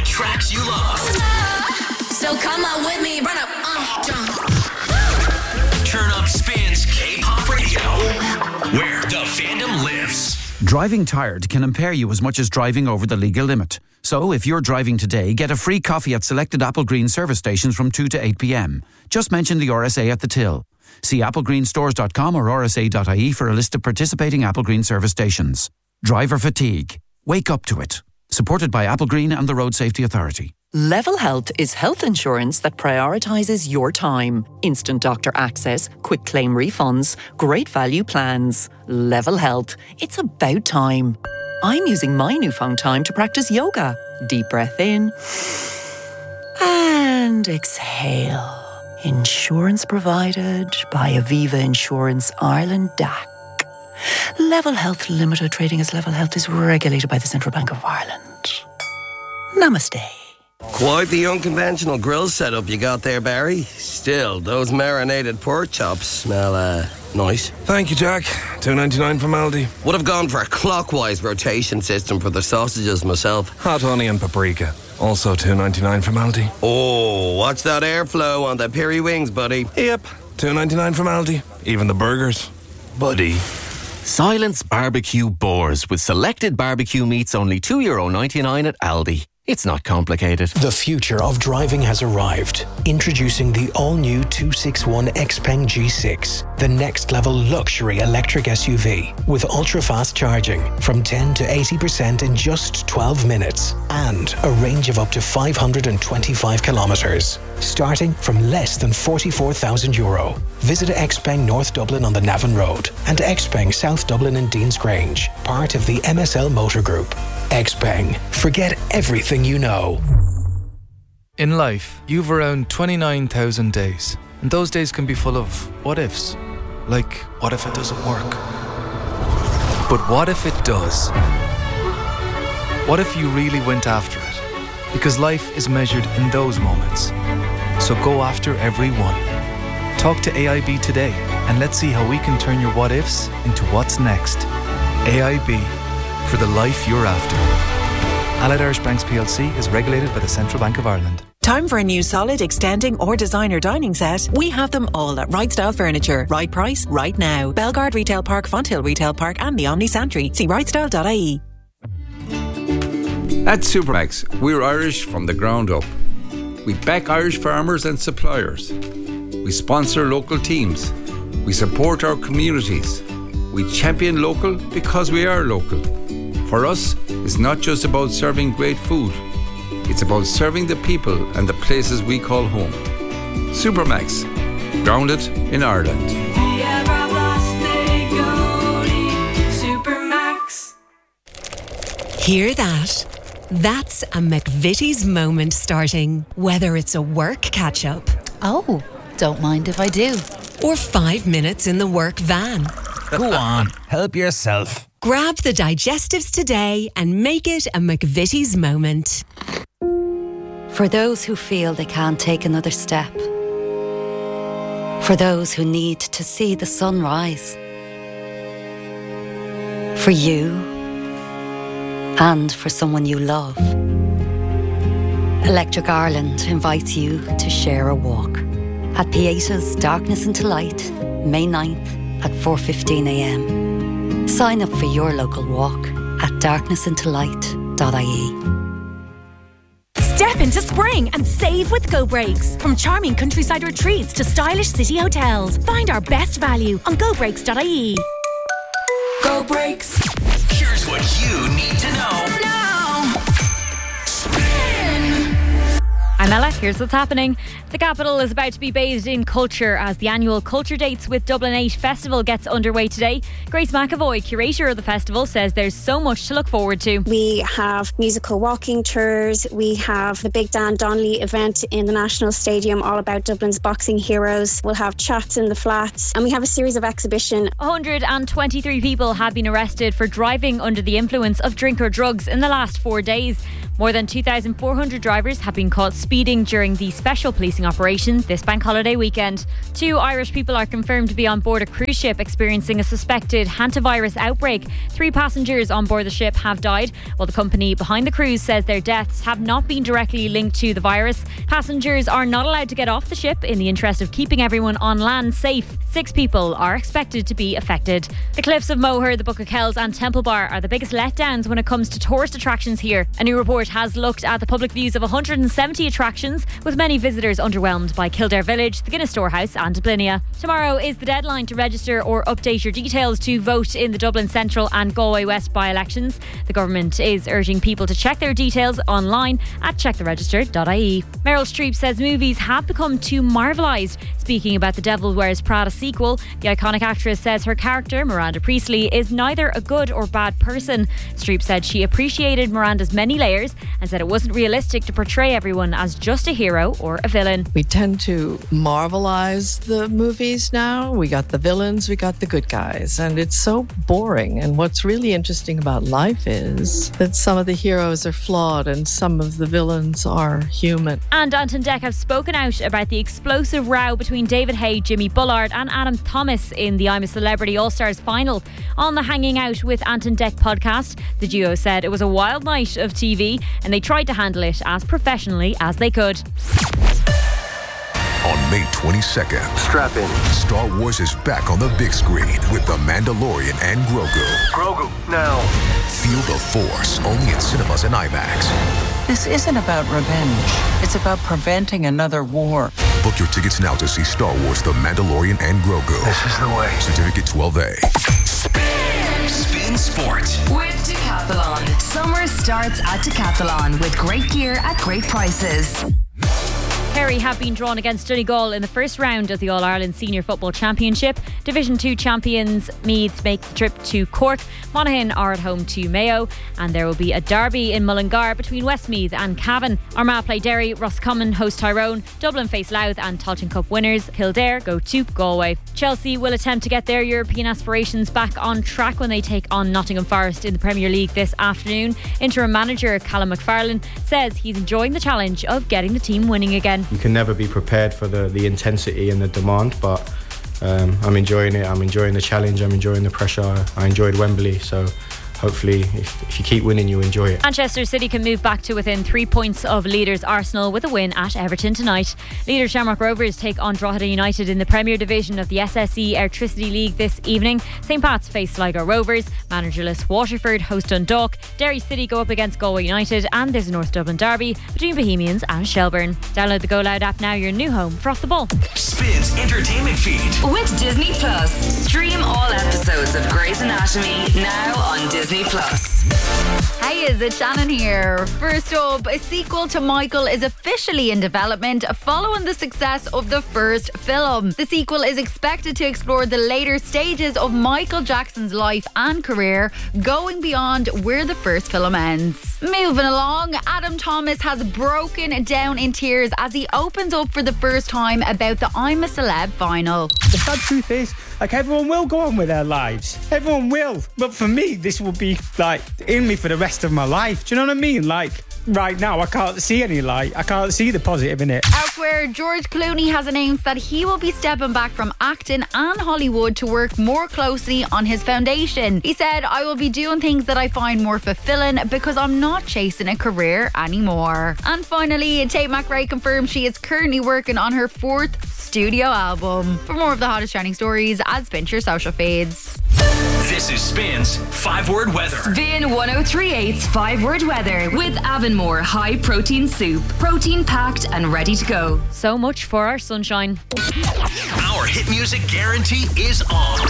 the tracks you love. So come on with me, run up, jump. Turn Up Spins K-Pop Radio, where the fandom lives. Driving tired can impair you as much as driving over the legal limit. So if you're driving today, get a free coffee at selected Apple Green service stations from 2 to 8 p.m. Just mention the RSA at the till. See applegreenstores.com or rsa.ie for a list of participating Apple Green service stations. Driver fatigue. Wake up to it. Supported by Apple Green and the Road Safety Authority. Level Health is health insurance that prioritises your time. Instant doctor access, quick claim refunds, great value plans. Level Health. It's about time. I'm using my newfound time to practice yoga. Deep breath in and exhale. Insurance provided by Aviva Insurance Ireland DAC. Level Health Limited, trading as Level Health, is regulated by the Central Bank of Ireland. Namaste. Quite the unconventional grill setup you got there, Barry. Still, those marinated pork chops smell, nice. Thank you, Jack. $2.99 from Aldi. Would have gone for a clockwise rotation system for the sausages myself. Hot honey and paprika. Also $2.99 from Aldi. Oh, watch that airflow on the peri wings, buddy. Yep, $2.99 from Aldi. Even the burgers. Buddy. Silence Barbecue Boars with selected barbecue meats only €2.99 at Aldi. It's not complicated. The future of driving has arrived. Introducing the all-new 261 Xpeng G6, the next-level luxury electric SUV with ultra-fast charging from 10 to 80% in just 12 minutes and a range of up to 525 kilometres, starting from less than €44,000. Visit Xpeng North Dublin on the Navan Road and Xpeng South Dublin in Dean's Grange, part of the MSL Motor Group. Xpeng. Forget everything you know. In life, you've around 29,000 days. And those days can be full of what-ifs. Like, what if it doesn't work? But what if it does? What if you really went after it? Because life is measured in those moments. So go after every one. Talk to AIB today and let's see how we can turn your what-ifs into what's next. AIB. For the life you're after. Allied Irish Banks PLC is regulated by the Central Bank of Ireland. Time for a new solid, extending or designer dining set? We have them all at Right Style Furniture. Right price, right now. Belgard Retail Park, Fonthill Retail Park and the Omni Santry. See rightstyle.ie. At Supermax, we're Irish from the ground up. We back Irish farmers and suppliers. We sponsor local teams. We support our communities. We champion local because we are local. For us, it's not just about serving great food. It's about serving the people and the places we call home. Supermax, grounded in Ireland. Hear that? That's a McVitie's moment starting. Whether it's a work catch-up. Oh, don't mind if I do. Or 5 minutes in the work van. Go on, help yourself. Grab the digestives today and make it a McVitie's moment. For those who feel they can't take another step. For those who need to see the sun rise. For you. And for someone you love. Electric Ireland invites you to share a walk. At Pieta's Darkness into Light, May 9th at 4:15am. Sign up for your local walk at darknessintolight.ie. Step into spring and save with Go Breaks. From charming countryside retreats to stylish city hotels, find our best value on gobreaks.ie. Go Breaks. Here's what you need to know. I'm Ella, here's what's happening. The capital is about to be bathed in culture as the annual Culture Dates with Dublin 8 festival gets underway today. Grace McAvoy, curator of the festival, says there's so much to look forward to. We have musical walking tours, we have the Big Dan Donnelly event in the National Stadium all about Dublin's boxing heroes. We'll have chats in the flats and we have a series of exhibition. 123 people have been arrested for driving under the influence of drink or drugs in the last 4 days. More than 2,400 drivers have been caught speeding during the special policing operation this bank holiday weekend. 2 Irish people are confirmed to be on board a cruise ship experiencing a suspected hantavirus outbreak. 3 passengers on board the ship have died, while the company behind the cruise says their deaths have not been directly linked to the virus. Passengers are not allowed to get off the ship in the interest of keeping everyone on land safe. 6 people are expected to be affected. The Cliffs of Moher, the Book of Kells and Temple Bar are the biggest letdowns when it comes to tourist attractions here. A new report has looked at the public views of 170 attractions, with many visitors underwhelmed by Kildare Village, the Guinness Storehouse and Dublinia. Tomorrow is the deadline to register or update your details to vote in the Dublin Central and Galway West by-elections. The government is urging people to check their details online at checktheregister.ie. Meryl Streep says movies have become too marvelised. Speaking about The Devil Wears Prada sequel, the iconic actress says her character, Miranda Priestley, is neither a good or bad person. Streep said she appreciated Miranda's many layers and said it wasn't realistic to portray everyone as just a hero or a villain. We tend to marvelize the movies now. We got the villains, we got the good guys, and it's so boring. And what's really interesting about life is that some of the heroes are flawed and some of the villains are human. And Ant and Dec have spoken out about the explosive row between David Hay, Jimmy Bullard and Adam Thomas in the I'm a Celebrity All-Stars final. On the Hanging Out with Ant and Dec podcast, the duo said it was a wild night of TV and they tried to handle it as professionally as they could. On May 22nd, strap in. Star Wars is back on the big screen with The Mandalorian and Grogu. Grogu, now. Feel the Force, only in cinemas and IMAX. This isn't about revenge. It's about preventing another war. Book your tickets now to see Star Wars, The Mandalorian and Grogu. This is the way. Certificate 12A. Spin Sport with Decathlon. Summer starts at Decathlon with great gear at great prices. Kerry have been drawn against Donegal in the first round of the All-Ireland Senior Football Championship. Division 2 champions Meath make the trip to Cork. Monaghan are at home to Mayo. And there will be a derby in Mullingar between Westmeath and Cavan. Armagh play Derry, Roscommon host Tyrone, Dublin face Louth and Tailteann Cup winners Kildare go to Galway. Chelsea will attempt to get their European aspirations back on track when they take on Nottingham Forest in the Premier League this afternoon. Interim manager Callum McFarlane says he's enjoying the challenge of getting the team winning again. You can never be prepared for the intensity and the demand, but I'm enjoying it. I'm enjoying the challenge. I'm enjoying the pressure. I enjoyed Wembley, so hopefully if you keep winning, you enjoy it. Manchester City can move back to within 3 points of leaders Arsenal with a win at Everton tonight. Leaders Shamrock Rovers take on Drogheda United in the Premier Division of the SSE Airtricity League this evening. St Pat's face Sligo Rovers, managerless Waterford host Dundalk, Derry City go up against Galway United, and there's a North Dublin derby between Bohemians and Shelbourne. Download the Go Loud app now, your new home for Off the Ball. Spins entertainment feed with Disney Plus. Stream all episodes of Grey's Anatomy now on Disney Plus. Hey, is it Shannon here? First up, a sequel to Michael is officially in development following the success of the first film. The sequel is expected to explore the later stages of Michael Jackson's life and career, going beyond where the first film ends. Moving along, Adam Thomas has broken down in tears as he opens up for the first time about the I'm a Celeb final. The sad truth is, everyone will go on with their lives. Everyone will. But for me, this will be, in me for the rest of my life. Do you know what I mean? Right now, I can't see any light. I can't see the positive in it. Elsewhere, George Clooney has announced that he will be stepping back from acting and Hollywood to work more closely on his foundation. He said, I will be doing things that I find more fulfilling because I'm not chasing a career anymore. And finally, Tate McRae confirms she is currently working on her 4th studio album. For more of the hottest trending stories, add Spin to your social feeds. This is Spin's 5-word weather. Spin 1038's 5-word weather with Avonmore High Protein Soup. Protein packed and ready to go. So much for our sunshine. Our hit music guarantee is on.